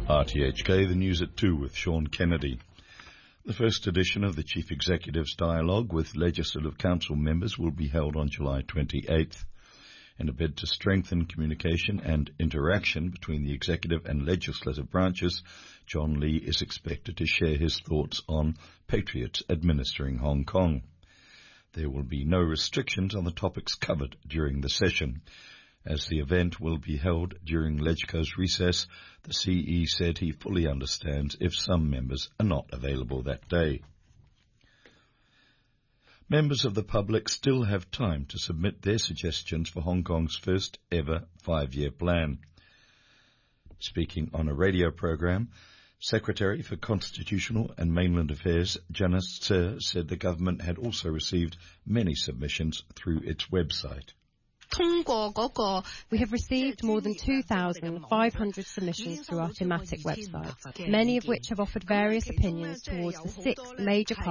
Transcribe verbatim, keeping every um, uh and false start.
R T H K, the news at two with Sean Kennedy. The first edition of the Chief Executive's Dialogue with Legislative Council members will be held on July twenty-eighth. In a bid to strengthen communication and interaction between the executive and legislative branches, John Lee is expected to share his thoughts on patriots administering Hong Kong. There will be no restrictions on the topics covered during the session. As the event will be held during Legco's recess, the C E said he fully understands if some members are not available that day. Members of the public still have time to submit their suggestions for Hong Kong's first ever five-year plan. Speaking on a radio program, Secretary for Constitutional and Mainland Affairs Janice Tse said the government had also received many submissions through its website. We have received more than two thousand five hundred submissions through our thematic website, many of which have offered various opinions towards the six major